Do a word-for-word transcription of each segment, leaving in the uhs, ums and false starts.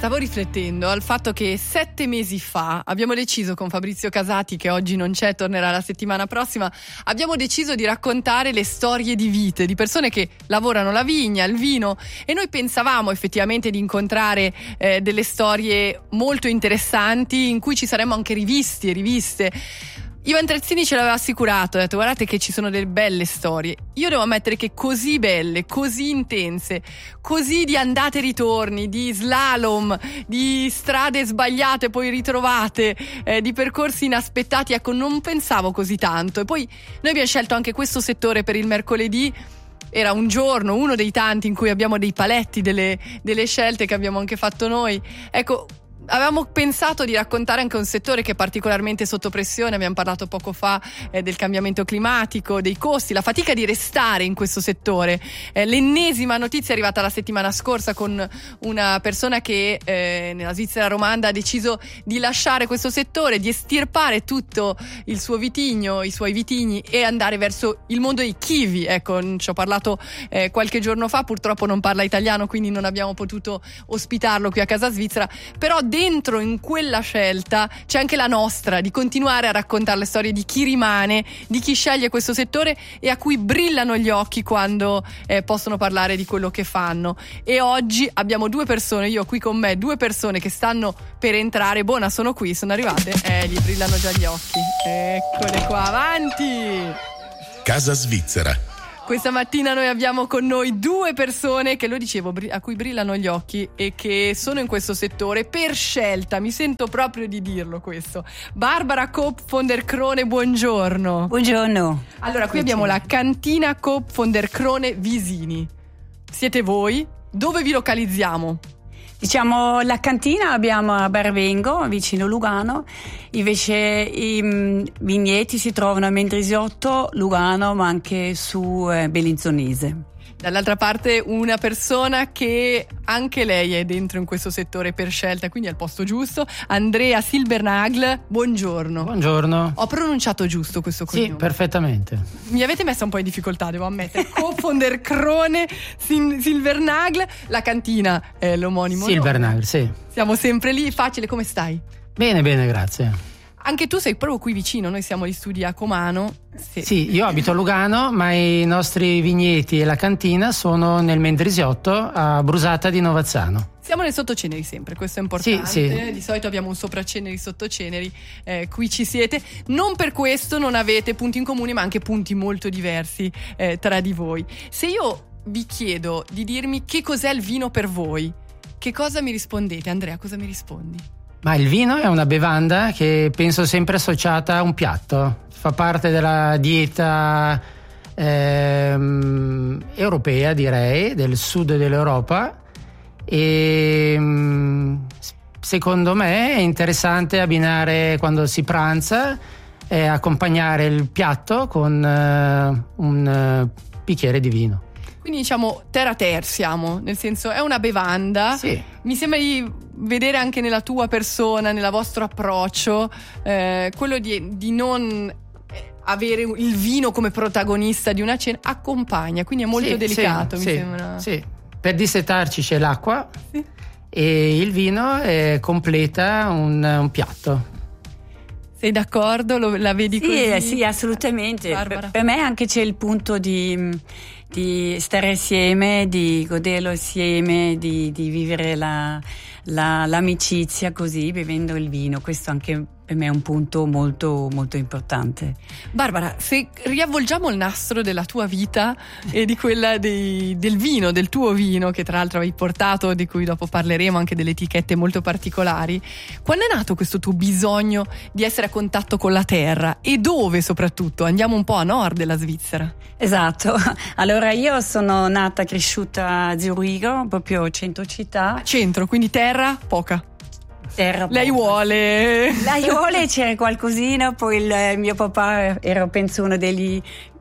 Stavo riflettendo al fatto che sette mesi fa abbiamo deciso con Fabrizio Casati, che oggi non c'è, tornerà la settimana prossima, abbiamo deciso di raccontare le storie di vite di persone che lavorano la vigna, il vino, e noi pensavamo effettivamente di incontrare eh, delle storie molto interessanti in cui ci saremmo anche rivisti e riviste. Ivan Trezzini ce l'aveva assicurato, ha detto guardate che ci sono delle belle storie. Io devo ammettere che così belle, così intense, così di andate e ritorni, di slalom, di strade sbagliate poi ritrovate, eh, di percorsi inaspettati, ecco, non pensavo così tanto. E poi noi abbiamo scelto anche questo settore per il mercoledì. Era un giorno, uno dei tanti in cui abbiamo dei paletti, delle, delle scelte che abbiamo anche fatto noi. Ecco, avevamo pensato di raccontare anche un settore che è particolarmente sotto pressione. Abbiamo parlato poco fa eh, del cambiamento climatico, dei costi, la fatica di restare in questo settore. Eh, l'ennesima notizia è arrivata la settimana scorsa con una persona che eh, nella Svizzera romanda ha deciso di lasciare questo settore, di estirpare tutto il suo vitigno, i suoi vitigni e andare verso il mondo dei kiwi. Ecco, ci ho parlato eh, qualche giorno fa, purtroppo non parla italiano, quindi non abbiamo potuto ospitarlo qui a Casa Svizzera, però dentro in quella scelta c'è anche la nostra, di continuare a raccontare le storie di chi rimane, di chi sceglie questo settore e a cui brillano gli occhi quando eh, possono parlare di quello che fanno. E oggi abbiamo due persone, io qui con me, due persone che stanno per entrare. Buona, sono qui, sono arrivate, eh, gli brillano già gli occhi. Eccole qua, avanti! Casa Svizzera. Questa mattina noi abbiamo con noi due persone che, lo dicevo, a cui brillano gli occhi e che sono in questo settore per scelta, mi sento proprio di dirlo questo. Barbara Koop von der Krone, buongiorno. Buongiorno. Allora, qui abbiamo la cantina Koop von der Krone Visini. Siete voi? Dove vi localizziamo? Diciamo, la cantina abbiamo a Barvengo, vicino Lugano, invece i mh, vigneti si trovano a Mendrisiotto, Lugano, ma anche su eh, Bellinzonese. Dall'altra parte una persona che anche lei è dentro in questo settore per scelta, quindi al posto giusto. Andrea Silbernagel, buongiorno. Buongiorno. Ho pronunciato giusto questo cognome? Sì, perfettamente. Mi avete messo un po' in difficoltà, devo ammettere. Koop von der Krone Silbernagel, la cantina è l'omonimo. Silbernagel, sì. Siamo sempre lì, facile, come stai? Bene, bene, grazie. Anche tu sei proprio qui vicino, noi siamo agli studi a Comano. Sì. Sì, io abito a Lugano, ma i nostri vigneti e la cantina sono nel Mendrisiotto, a Brusata di Novazzano. Siamo nel sottoceneri sempre, questo è importante. Sì, sì. Di solito abbiamo un sopraceneri, sottoceneri, eh, qui ci siete. Non per questo non avete punti in comune, ma anche punti molto diversi eh, tra di voi. Se io vi chiedo di dirmi che cos'è il vino per voi, che cosa mi rispondete? Andrea, cosa mi rispondi? Ma il vino è una bevanda che penso sempre associata a un piatto, fa parte della dieta ehm, europea, direi, del sud dell'Europa, e secondo me è interessante abbinare quando si pranza e accompagnare il piatto con eh, un uh, bicchiere di vino. Quindi diciamo terra ter siamo, nel senso è una bevanda. Sì. Mi sembra di vedere anche nella tua persona, nel vostro approccio, eh, quello di, di non avere il vino come protagonista di una cena, accompagna, quindi è molto sì, delicato, sì, mi sì, sembra. Sì, per dissetarci c'è l'acqua, sì, e il vino eh, completa un, un piatto. Sei d'accordo? Lo, la vedi sì, così? Sì, assolutamente. Per, per me anche c'è il punto di, di stare insieme, di goderlo insieme, di, di vivere la, la, l'amicizia così, bevendo il vino. Questo anche per me è un punto molto molto importante. Barbara, se riavvolgiamo il nastro della tua vita e di quella dei, del vino, del tuo vino, che tra l'altro avevi portato, di cui dopo parleremo, anche delle etichette molto particolari, quando è nato questo tuo bisogno di essere a contatto con la terra e dove soprattutto? Andiamo un po' a nord della Svizzera. Esatto, allora io sono nata e cresciuta a Zurigo, proprio centro città. A centro, quindi terra poca. Terra lei vuole lei vuole c'era qualcosina, poi il mio papà era penso uno degli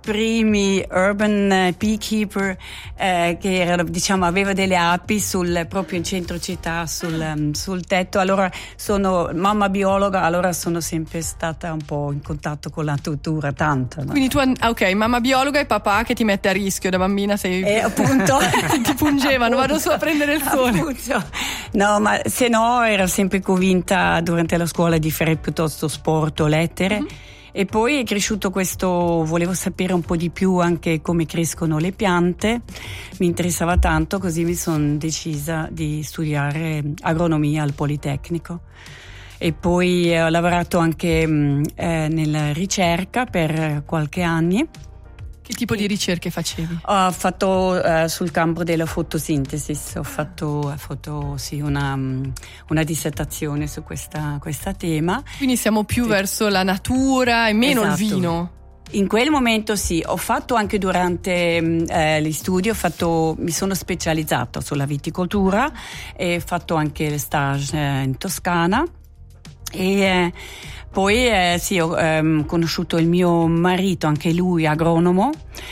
primi urban beekeeper eh, che erano, diciamo, aveva delle api sul, proprio in centro città sul, um, sul tetto. Allora sono mamma biologa, allora sono sempre stata un po' in contatto con la natura, tanto, no? Quindi tu, ok, mamma biologa e papà che ti mette a rischio da bambina, sei eh, appunto ti pungevano, vado su a prendere il sole. Appunto. No, ma se no ero sempre convinta durante la scuola di fare piuttosto sport o lettere. Mm-hmm. E poi è cresciuto questo, volevo sapere un po' di più anche come crescono le piante, mi interessava tanto, così mi sono decisa di studiare agronomia al Politecnico. E poi ho lavorato anche eh, nella ricerca per qualche anni. Che tipo di ricerche facevi? Ho fatto uh, sul campo della fotosintesi, ho fatto, fatto sì, una, una dissertazione su questa, questa tema. Quindi siamo più sì. verso la natura e meno esatto. il vino. In quel momento sì, ho fatto anche durante eh, gli studi, ho fatto, mi sono specializzato sulla viticoltura e ho fatto anche il stage eh, in Toscana. E eh, poi eh, sì, ho ehm, conosciuto il mio marito, anche lui agronomo,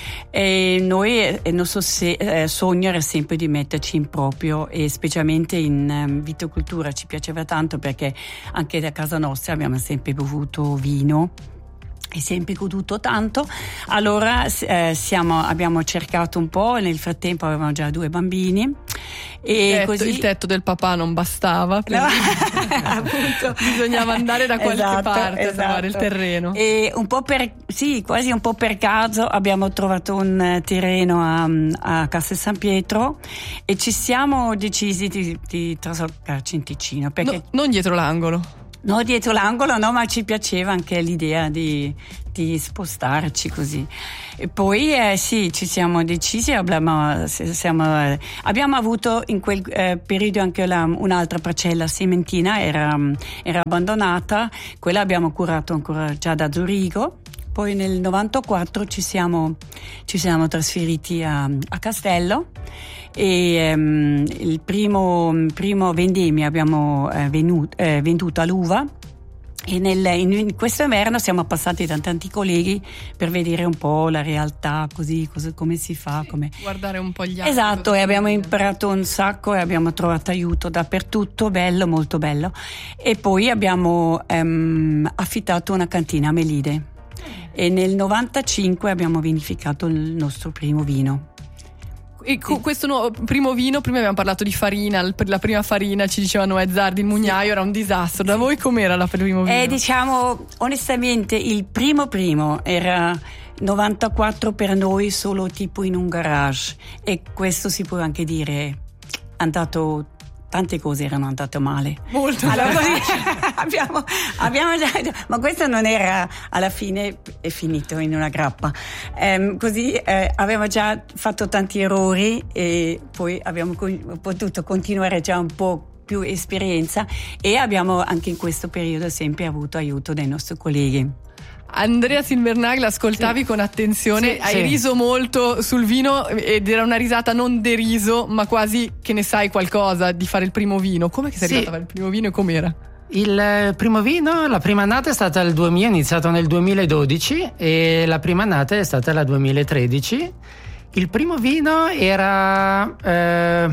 e noi eh, il nostro se, eh, sogno era sempre di metterci in proprio, e specialmente in um, viticoltura ci piaceva tanto, perché anche da casa nostra abbiamo sempre bevuto vino e sempre goduto tanto. Allora eh, siamo, abbiamo cercato un po', nel frattempo avevamo già due bambini e il tetto, così il tetto del papà non bastava, no. Appunto. Bisognava andare da qualche esatto, parte esatto. a trovare il terreno, e un po' per sì quasi un po' per caso abbiamo trovato un terreno a, a Castel San Pietro e ci siamo decisi di, di traslocarci in Ticino, perché no, non dietro l'angolo. No, dietro l'angolo no, ma ci piaceva anche l'idea di, di spostarci così. E poi eh, sì, ci siamo decisi, abbiamo, siamo, eh, abbiamo avuto in quel eh, periodo anche la, un'altra parcella sementina, era, era abbandonata, quella abbiamo curato ancora già da Zurigo. Poi nel novantaquattro ci siamo, ci siamo trasferiti a, a Castello e um, il primo, primo vendemmio abbiamo eh, venut, eh, venduto l'uva, e nel, in, in questo inverno siamo passati da tanti colleghi per vedere un po' la realtà, così, così come si fa, sì, come... guardare un po' gli altri. Esatto, e abbiamo imparato un sacco e abbiamo trovato aiuto dappertutto, bello, molto bello. E poi abbiamo um, affittato una cantina a Melide. E nel novantacinque abbiamo vinificato il nostro primo vino. E con questo nuovo primo vino, prima abbiamo parlato di farina, la prima farina ci dicevano è Zardi, il mugnaio, sì. Era un disastro. Da voi com'era il primo vino? Eh, diciamo, onestamente, il primo primo era novantaquattro per noi, solo tipo in un garage, e questo si può anche dire andato. Tante cose erano andate male. Molto. Allora, abbiamo, abbiamo già, ma questo non era, alla fine è finito in una grappa. Ehm, così eh, avevamo già fatto tanti errori e poi abbiamo co- potuto continuare già un po' più esperienza, e abbiamo anche in questo periodo sempre avuto aiuto dai nostri colleghi. Andrea Silvernagel, ascoltavi sì. con attenzione, sì, hai sì. riso molto sul vino ed era una risata non deriso, ma quasi che ne sai qualcosa di fare il primo vino. Come che sei sì. arrivato a fare il primo vino e com'era? Il primo vino, la prima annata è stata il duemila, è iniziato nel duemiladodici, e la prima annata è stata la duemilatredici. Il primo vino era eh,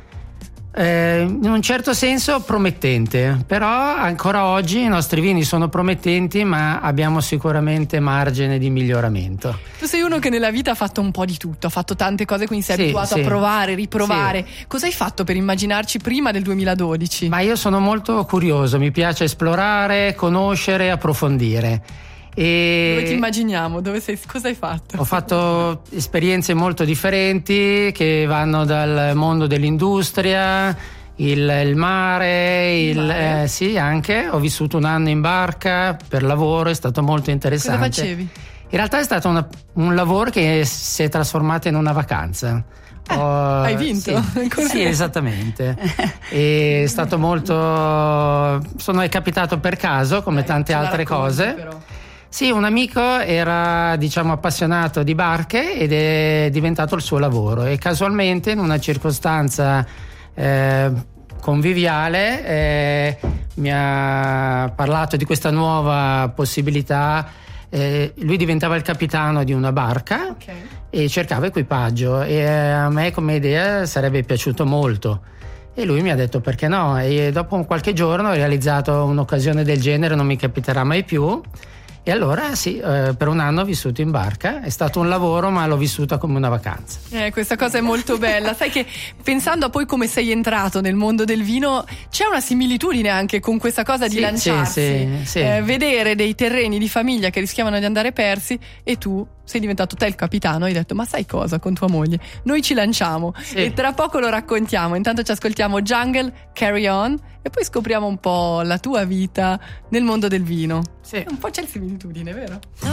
eh, in un certo senso promettente, però ancora oggi i nostri vini sono promettenti, ma abbiamo sicuramente margine di miglioramento. Tu sei uno che nella vita ha fatto un po' di tutto, ha fatto tante cose, quindi sei sì, abituato sì. a provare, riprovare. Sì. Cosa hai fatto per immaginarci prima del duemiladodici? Ma io sono molto curioso, mi piace esplorare, conoscere, approfondire. E dove ti immaginiamo? Dove sei, cosa hai fatto? Ho fatto esperienze molto differenti che vanno dal mondo dell'industria, il, il mare, il, il mare. Eh, sì, anche. Ho vissuto un anno in barca per lavoro, è stato molto interessante. Cosa facevi? In realtà è stato una, un lavoro che si è trasformato in una vacanza. Eh, Ho, hai vinto? Sì, sì, esattamente. È stato molto. Sono è capitato per caso, come Dai, tante altre cose. Però. Sì, un amico era, diciamo, appassionato di barche ed è diventato il suo lavoro, e casualmente in una circostanza eh, conviviale eh, mi ha parlato di questa nuova possibilità eh, lui diventava il capitano di una barca, Ok. e cercava equipaggio, e a me come idea sarebbe piaciuto molto. E lui mi ha detto perché no, e dopo qualche giorno ho realizzato un'occasione del genere, non mi capiterà mai più. E allora sì, eh, per un anno ho vissuto in barca, è stato un lavoro ma l'ho vissuta come una vacanza. Eh, questa cosa è molto bella. Sai che pensando a poi come sei entrato nel mondo del vino, c'è una similitudine anche con questa cosa di Sì, lanciarsi, sì, sì, sì. Eh, vedere dei terreni di famiglia che rischiavano di andare persi e tu sei diventato te il capitano, hai detto ma sai cosa, con tua moglie noi ci lanciamo, Sì. e tra poco lo raccontiamo. Intanto ci ascoltiamo Jungle, Carry On, e poi scopriamo un po' la tua vita nel mondo del vino. Sì. Un po' c'è similitudine, vero?